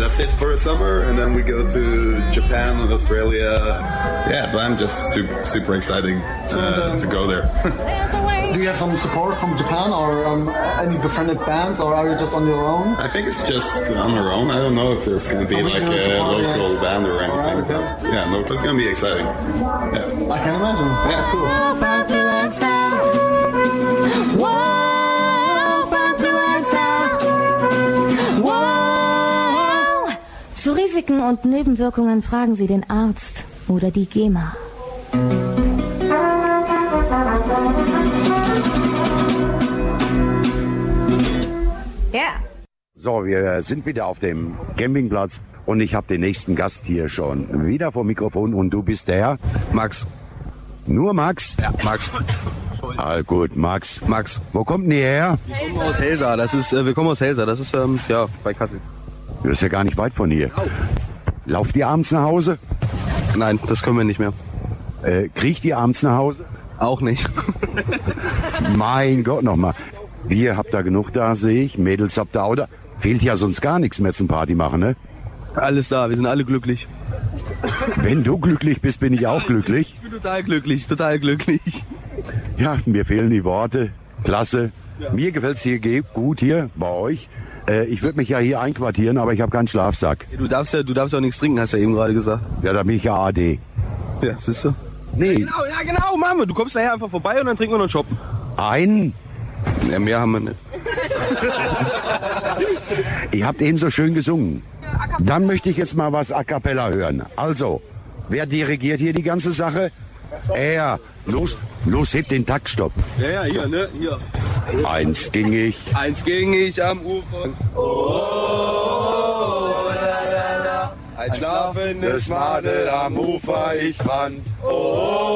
that's it for the summer, and then we go to Japan and Australia. Yeah, but I'm just super excited to go there. Do you have some support from Japan or any befriended bands, or are you just on your own? I think it's just on our own. I don't know if there's going to be like a local band or anything. But yeah, no, it's going to be exciting. Yeah. I can imagine. Yeah, cool. Zu Risiken und Nebenwirkungen fragen Sie den Arzt oder die GEMA. Ja. So, wir sind wieder auf dem Campingplatz und ich habe den nächsten Gast hier schon wieder vor Mikrofon und du bist der? Max. Nur Max? Ja, Max. Ah, gut, Max. Max. Wo kommt denn ihr her? Wir kommen aus Helsa. Wir kommen aus Helsa. Das ist bei Kassel. Das ist ja gar nicht weit von hier. Lauft ihr abends nach Hause? Nein, das können wir nicht mehr. Kriecht ihr abends nach Hause? Auch nicht. Mein Gott, nochmal. Wir habt da genug da, sehe ich. Mädels habt ihr auch da. Fehlt ja sonst gar nichts mehr zum Party machen, ne? Alles da, wir sind alle glücklich. Wenn du glücklich bist, bin ich auch glücklich. Ich bin total glücklich, total glücklich. Ja, mir fehlen die Worte. Klasse. Ja. Mir gefällt's hier gut hier bei euch. Ich würde mich ja hier einquartieren, aber ich habe keinen Schlafsack. Du darfst ja auch nichts trinken, hast du ja eben gerade gesagt. Ja, da bin ich ja AD. Ja, siehst du? Nee. Ja, genau, machen wir. Du kommst nachher einfach vorbei und dann trinken wir noch einen Shoppen. Einen? Ja, mehr haben wir nicht. Ihr habt eben so schön gesungen. Dann möchte ich jetzt mal was a cappella hören. Also, wer dirigiert hier die ganze Sache? Los, hebt den Taktstopp. Ja, hier, ne? Hier. Einst ging ich am Ufer. Oh, la, la, la. Ein schlafendes Madel am Ufer ich fand. Oh,